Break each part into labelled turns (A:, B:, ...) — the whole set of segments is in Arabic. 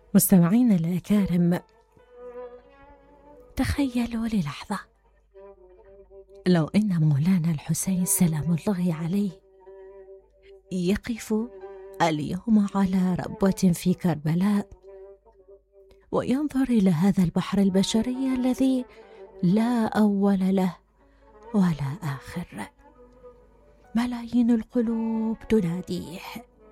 A: مستمعينا الأكارم، تخيلوا للحظة لو إن مولانا الحسين سلام الله عليه يقف اليوم على ربوة في كربلاء وينظر إلى هذا البحر البشري الذي لا أول له ولا آخر. ملايين القلوب تناديه،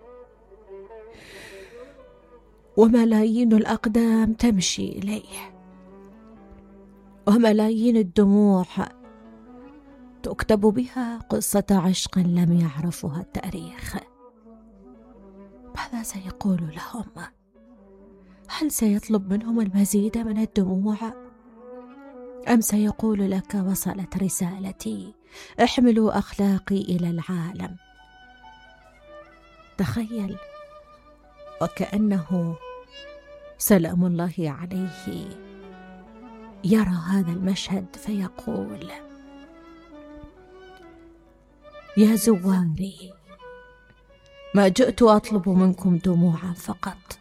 A: وملايين الأقدام تمشي إليه، وملايين الدموع تكتب بها قصة عشق لم يعرفها التاريخ. ماذا سيقول لهم؟ هل سيطلب منهم المزيد من الدموع؟ أم سيقول لك وصلت رسالتي، احملوا أخلاقي إلى العالم؟ تخيل وكأنه سلام الله عليه يرى هذا المشهد فيقول: يا زواري، ما جئت أطلب منكم دموعا فقط،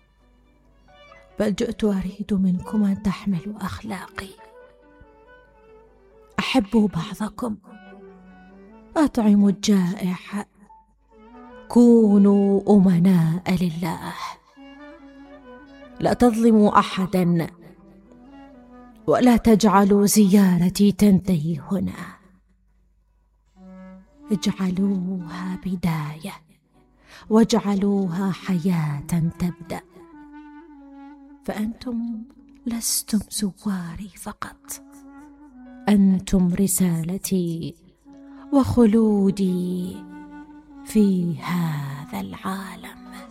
A: بل جئت أريد منكم أن تحملوا أخلاقي. أحبوا بعضكم، أطعموا الجائع، كونوا أمناء لله، لا تظلموا أحدا، ولا تجعلوا زيارتي تنتهي هنا، اجعلوها بداية واجعلوها حياة تبدأ. فأنتم لستم زواري فقط، أنتم رسالتي وخلودي في هذا العالم.